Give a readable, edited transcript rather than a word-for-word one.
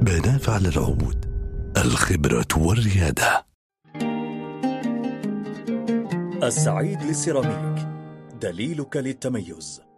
بناف على العود، الخبرة والريادة. السعيد للسيراميك، دليلك للتميز.